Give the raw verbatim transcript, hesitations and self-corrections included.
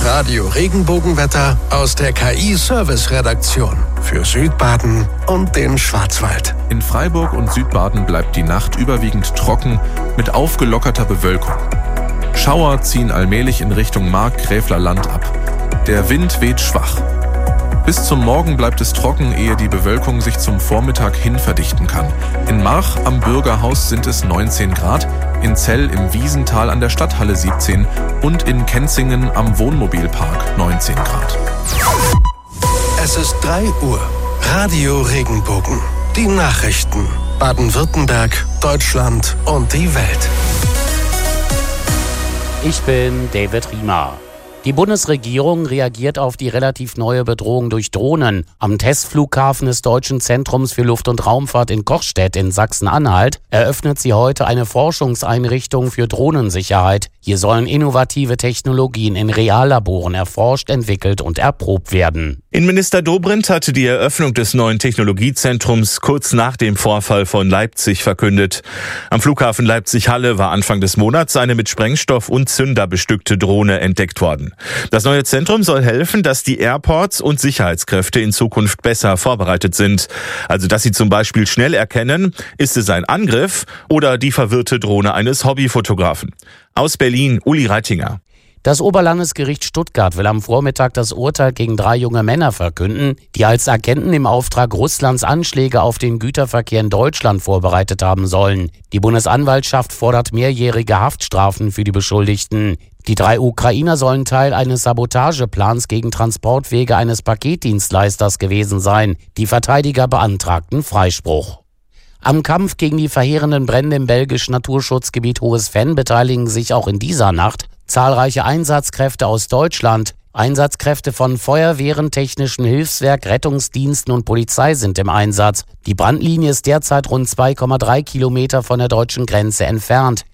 Radio Regenbogenwetter aus der K I-Service-Redaktion für Südbaden und den Schwarzwald. In Freiburg und Südbaden bleibt die Nacht überwiegend trocken mit aufgelockerter Bewölkung. Schauer ziehen allmählich in Richtung Markgräfler Land ab. Der Wind weht schwach. Bis zum Morgen bleibt es trocken, ehe die Bewölkung sich zum Vormittag hin verdichten kann. In March am Bürgerhaus sind es neunzehn Grad, in Zell im Wiesental an der Stadthalle siebzehn und in Kenzingen am Wohnmobilpark neunzehn Grad. Es ist drei Uhr. Radio Regenbogen. Die Nachrichten. Baden-Württemberg, Deutschland und die Welt. Ich bin David Riemer. Die Bundesregierung reagiert auf die relativ neue Bedrohung durch Drohnen. Am Testflughafen des Deutschen Zentrums für Luft- und Raumfahrt in Kochstedt in Sachsen-Anhalt eröffnet sie heute eine Forschungseinrichtung für Drohnensicherheit. Hier sollen innovative Technologien in Reallaboren erforscht, entwickelt und erprobt werden. Innenminister Dobrindt hatte die Eröffnung des neuen Technologiezentrums kurz nach dem Vorfall von Leipzig verkündet. Am Flughafen Leipzig-Halle war Anfang des Monats eine mit Sprengstoff und Zünder bestückte Drohne entdeckt worden. Das neue Zentrum soll helfen, dass die Airports und Sicherheitskräfte in Zukunft besser vorbereitet sind. Also, dass sie zum Beispiel schnell erkennen, ist es ein Angriff oder die verwirrte Drohne eines Hobbyfotografen. Aus Berlin, Uli Reitinger. Das Oberlandesgericht Stuttgart will am Vormittag das Urteil gegen drei junge Männer verkünden, die als Agenten im Auftrag Russlands Anschläge auf den Güterverkehr in Deutschland vorbereitet haben sollen. Die Bundesanwaltschaft fordert mehrjährige Haftstrafen für die Beschuldigten. Die drei Ukrainer sollen Teil eines Sabotageplans gegen Transportwege eines Paketdienstleisters gewesen sein. Die Verteidiger beantragten Freispruch. Am Kampf gegen die verheerenden Brände im belgischen Naturschutzgebiet Hohes Venn beteiligen sich auch in dieser Nacht zahlreiche Einsatzkräfte aus Deutschland. Einsatzkräfte von Feuerwehren, Technischen Hilfswerk, Rettungsdiensten und Polizei sind im Einsatz. Die Brandlinie ist derzeit rund zwei Komma drei Kilometer von der deutschen Grenze entfernt.